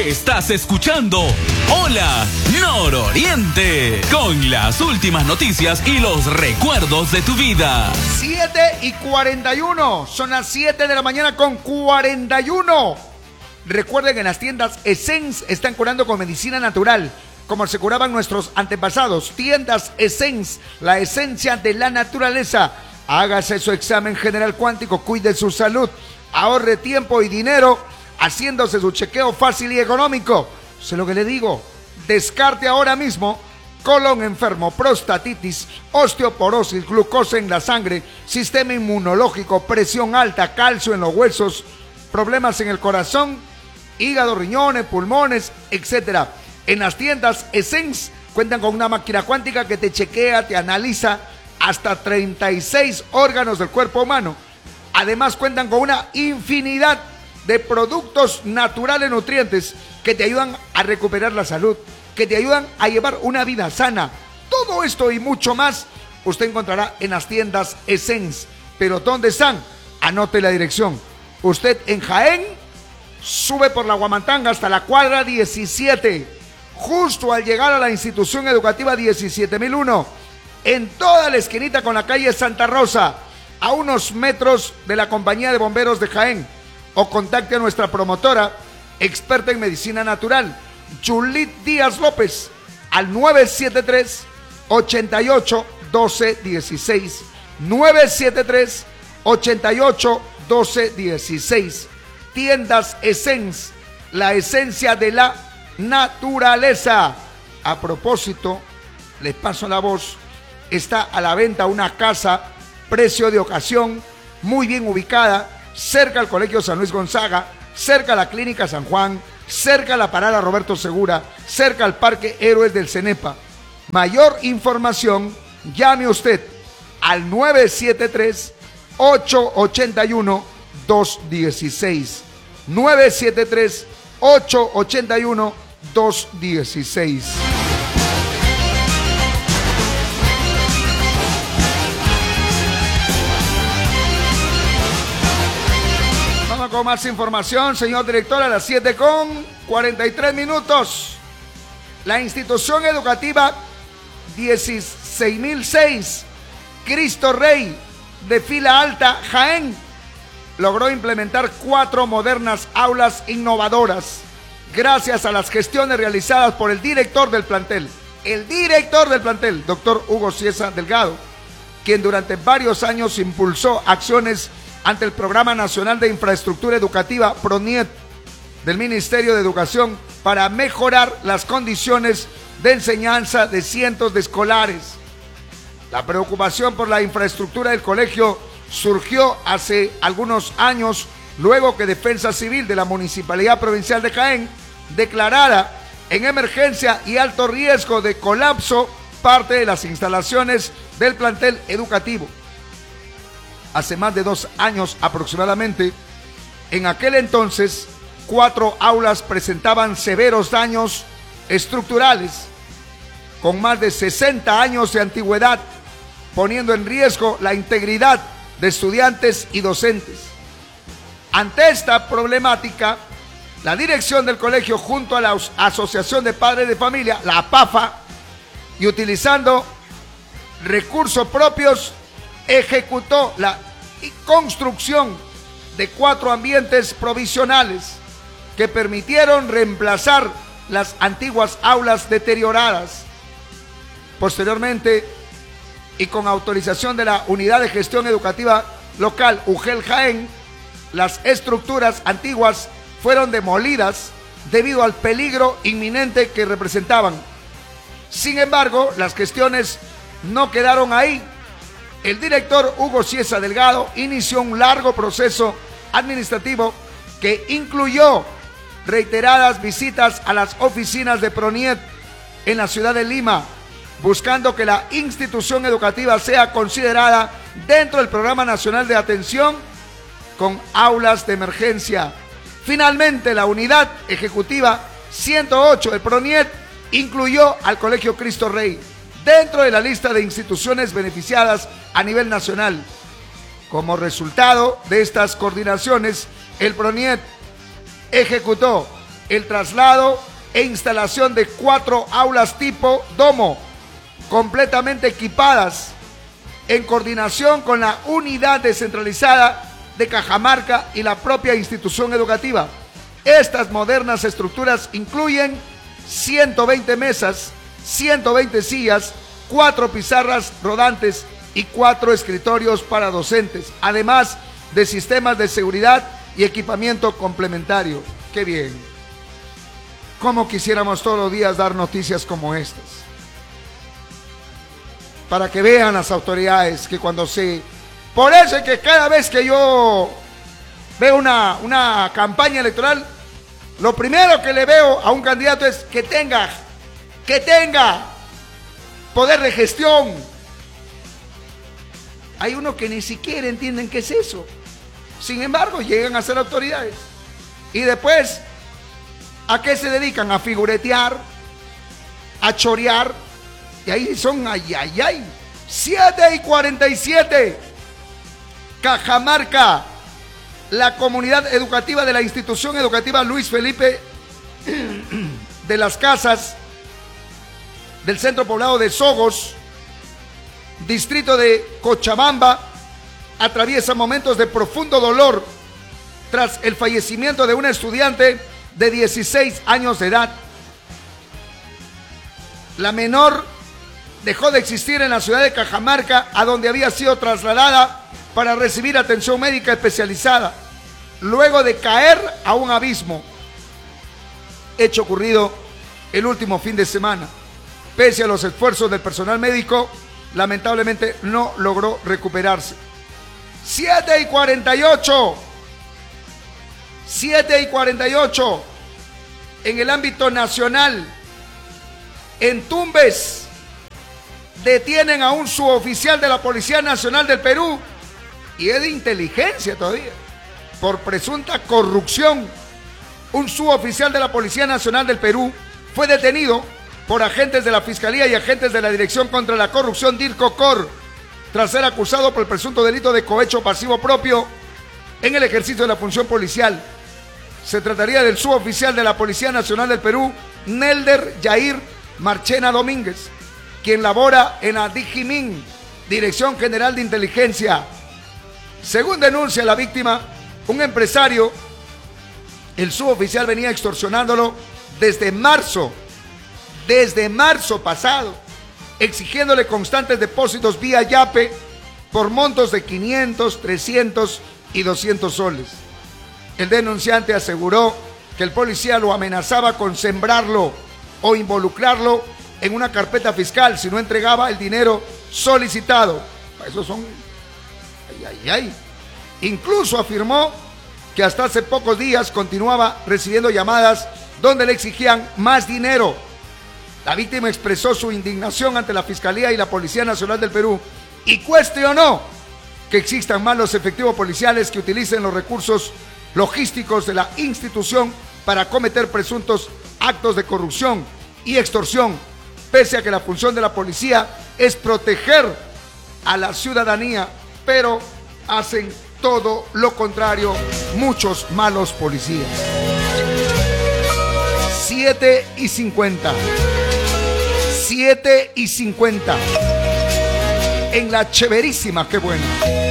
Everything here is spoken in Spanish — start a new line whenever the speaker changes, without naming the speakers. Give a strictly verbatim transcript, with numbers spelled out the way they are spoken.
Estás escuchando Hola Nororiente, con las últimas noticias y los recuerdos de tu vida.
siete y cuarenta y uno, son las siete de la mañana con cuarenta y uno. Recuerden que en las tiendas Essence están curando con medicina natural, como se curaban nuestros antepasados. Tiendas Essence, la esencia de la naturaleza. Hágase su examen general cuántico, cuide su salud, ahorre tiempo y dinero haciéndose su chequeo fácil y económico. Sé lo que le digo, descarte ahora mismo colon enfermo, prostatitis, osteoporosis, glucosa en la sangre, sistema inmunológico, presión alta, calcio en los huesos, problemas en el corazón, hígado, riñones, pulmones, etcétera. En las tiendas Essence cuentan con una máquina cuántica que te chequea, te analiza hasta treinta y seis órganos del cuerpo humano. Además cuentan con una infinidad de productos naturales nutrientes que te ayudan a recuperar la salud, que te ayudan a llevar una vida sana. Todo esto y mucho más usted encontrará en las tiendas Essence. ¿Pero dónde están? Anote la dirección. Usted en Jaén sube por la Huamantanga hasta la cuadra diecisiete, justo al llegar a la institución educativa diecisiete mil uno, en toda la esquinita con la calle Santa Rosa, a unos metros de la compañía de bomberos de Jaén. O contacte a nuestra promotora, experta en medicina natural, Julit Díaz López, al nueve siete tres, ochenta y ocho, doce dieciséis. nueve siete tres, ochenta y ocho, doce dieciséis. Tiendas Essence, la esencia de la naturaleza. A propósito, les paso la voz, está a la venta una casa, precio de ocasión, muy bien ubicada, cerca al Colegio San Luis Gonzaga, cerca a la Clínica San Juan, cerca a la Parada Roberto Segura, cerca al Parque Héroes del Cenepa. Mayor información, llame usted al nueve siete tres, ocho ocho uno, dos uno seis. nueve siete tres, ocho ocho uno, dos uno seis. Con más información, señor director, a las siete con cuarenta y tres minutos. La institución educativa dieciséis mil seis, Cristo Rey, de fila alta, Jaén, logró implementar cuatro modernas aulas innovadoras gracias a las gestiones realizadas por el director del plantel, el director del plantel, doctor Hugo Ciesa Delgado, quien durante varios años impulsó acciones ante el Programa Nacional de Infraestructura Educativa, PRONIET, del Ministerio de Educación, para mejorar las condiciones de enseñanza de cientos de escolares. La preocupación por la infraestructura del colegio surgió hace algunos años, luego que Defensa Civil de la Municipalidad Provincial de Jaén declarara en emergencia y alto riesgo de colapso parte de las instalaciones del plantel educativo. Hace más de dos años aproximadamente, en aquel entonces, cuatro aulas presentaban severos daños estructurales, con más de sesenta años de antigüedad, poniendo en riesgo la integridad de estudiantes y docentes. Ante esta problemática, la dirección del colegio, junto a la Asociación de Padres de Familia, la APAFA, y utilizando recursos propios, ejecutó la construcción de cuatro ambientes provisionales que permitieron reemplazar las antiguas aulas deterioradas. Posteriormente, y con autorización de la Unidad de Gestión Educativa Local, UGEL Jaén, las estructuras antiguas fueron demolidas debido al peligro inminente que representaban. Sin embargo, las gestiones no quedaron ahí. El director Hugo Ciesa Delgado inició un largo proceso administrativo que incluyó reiteradas visitas a las oficinas de PRONIET en la ciudad de Lima, buscando que la institución educativa sea considerada dentro del Programa Nacional de Atención con aulas de emergencia. Finalmente, la unidad ejecutiva ciento ocho del PRONIET incluyó al Colegio Cristo Rey dentro de la lista de instituciones beneficiadas a nivel nacional. Como resultado de estas coordinaciones, el PRONIET ejecutó el traslado e instalación de cuatro aulas tipo domo, completamente equipadas, en coordinación con la unidad descentralizada de Cajamarca y la propia institución educativa. Estas modernas estructuras incluyen ciento veinte mesas, ciento veinte sillas, cuatro pizarras rodantes y cuatro escritorios para docentes, además de sistemas de seguridad y equipamiento complementario. ¡Qué bien! Cómo quisiéramos todos los días dar noticias como estas, para que vean las autoridades que cuando se... Por eso es que cada vez que yo veo una, una campaña electoral, lo primero que le veo a un candidato es que tenga, que tenga poder de gestión. Hay unos que ni siquiera entienden qué es eso. Sin embargo, llegan a ser autoridades. Y después, ¿a qué se dedican? A figuretear, a chorear. Y ahí son, ay, ay, ay. siete y cuarenta y siete. Cajamarca. La comunidad educativa de la institución educativa Luis Felipe de las Casas del centro poblado de Sogos, distrito de Cochabamba, atraviesa momentos de profundo dolor tras el fallecimiento de una estudiante de dieciséis años de edad. La menor dejó de existir en la ciudad de Cajamarca, a donde había sido trasladada para recibir atención médica especializada, luego de caer a un abismo. Hecho ocurrido el último fin de semana. Pese a los esfuerzos del personal médico, lamentablemente no logró recuperarse. siete y cuarenta y ocho. siete y cuarenta y ocho. En el ámbito nacional, en Tumbes, detienen a un suboficial de la Policía Nacional del Perú, y es de inteligencia todavía, por presunta corrupción. Un suboficial de la Policía Nacional del Perú fue detenido por agentes de la Fiscalía y agentes de la Dirección contra la Corrupción DIRCOCOR, tras ser acusado por el presunto delito de cohecho pasivo propio en el ejercicio de la función policial. Se trataría del suboficial de la Policía Nacional del Perú, Nelder Yair Marchena Domínguez, quien labora en la DIGIMIN, Dirección General de Inteligencia. Según denuncia la víctima, un empresario, el suboficial venía extorsionándolo desde marzo, desde marzo pasado, exigiéndole constantes depósitos vía Yape por montos de quinientos, trescientos y doscientos soles. El denunciante aseguró que el policía lo amenazaba con sembrarlo o involucrarlo en una carpeta fiscal si no entregaba el dinero solicitado. Esos son... Ay, ay, ay. Incluso afirmó que hasta hace pocos días continuaba recibiendo llamadas donde le exigían más dinero. La víctima expresó su indignación ante la Fiscalía y la Policía Nacional del Perú y cuestionó que existan más los efectivos policiales que utilicen los recursos logísticos de la institución para cometer presuntos actos de corrupción y extorsión, pese a que la función de la policía es proteger a la ciudadanía, pero hacen todo lo contrario muchos malos policías. siete y cincuenta. siete y cincuenta. En la Cheverísima, qué bueno.